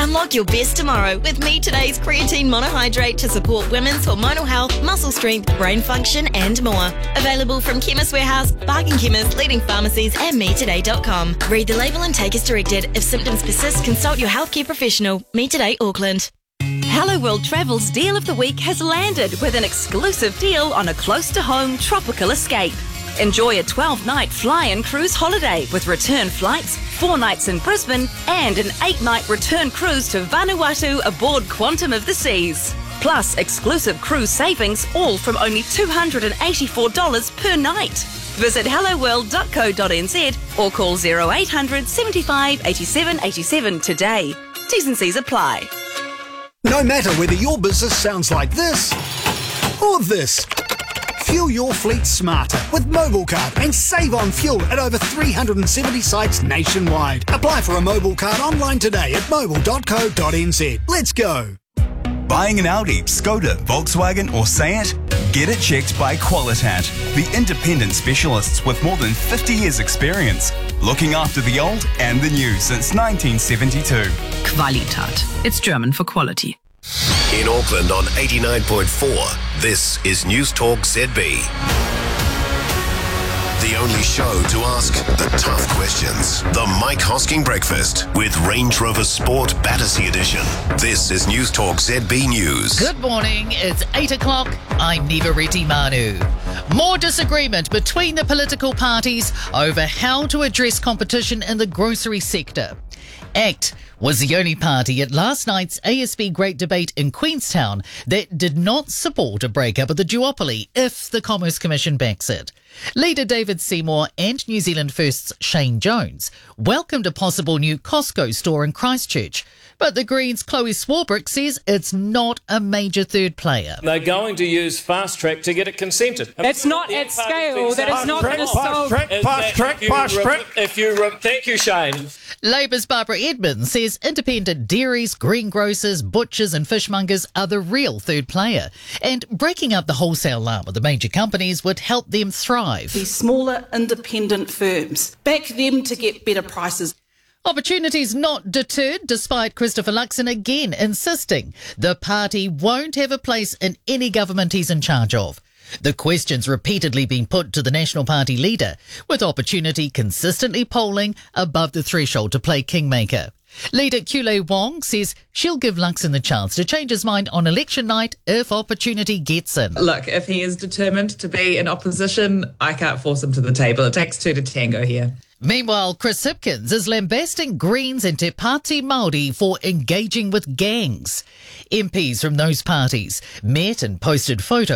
Unlock your best tomorrow with Me Today's creatine monohydrate to support women's hormonal health, muscle strength, brain function and more. Available from Chemist Warehouse, Bargain Chemist, leading pharmacies and metoday.com. Read the label and take as directed. If symptoms persist, consult your healthcare professional. Me Today Auckland. Hello World Travel's Deal of the Week has landed with an exclusive deal on a close-to-home tropical escape. Enjoy a 12-night fly-in cruise holiday with return flights, 4 nights in Brisbane, and an 8-night return cruise to Vanuatu aboard Quantum of the Seas. Plus exclusive cruise savings, all from only $284 per night. Visit helloworld.co.nz or call 0800 75 87 87 today. T's and C's apply. No matter whether your business sounds like this or this, fuel your fleet smarter with MobileCard and save on fuel at over 370 sites nationwide. Apply for a MobileCard online today at mobile.co.nz. Let's go. Buying an Audi, Skoda, Volkswagen or Seat? Get it checked by Qualitat, the independent specialists with more than 50 years experience, looking after the old and the new since 1972. Qualitat. It's German for quality. In Auckland on 89.4, this is News Talk ZB. The only show to ask the tough questions. The Mike Hosking Breakfast with Range Rover Sport Battersea Edition. This is News Talk ZB News. Good morning, it's 8 o'clock. I'm Neva Reti Manu. More disagreement between the political parties over how to address competition in the grocery sector. ACT was the only party at last night's ASB Great Debate in Queenstown that did not support a breakup of the duopoly if the Commerce Commission backs it. Leader David Seymour and New Zealand First's Shane Jones welcomed a possible new Costco store in Christchurch, but the Greens' Chloe Swarbrick says it's not a major third player. They're going to use fast track to get it consented. It's not at scale. That is not going to solve... Fast track. Thank you, Shane. Labour's Barbara Edmonds says independent dairies, greengrocers, butchers and fishmongers are the real third player, and breaking up the wholesale arm of the major companies would help them thrive. These smaller independent firms, back them to get better prices. Opportunities not deterred, despite Christopher Luxon again insisting the party won't have a place in any government he's in charge of. The question's repeatedly been put to the National Party leader, with Opportunity consistently polling above the threshold to play kingmaker. Leader Kule Wong says she'll give Luxon the chance to change his mind on election night if Opportunity gets in. Look, if he is determined to be in opposition, I can't force him to the table. It takes two to tango here. Meanwhile, Chris Hipkins is lambasting Greens and Te Pāti Māori for engaging with gangs. MPs from those parties met and posted photos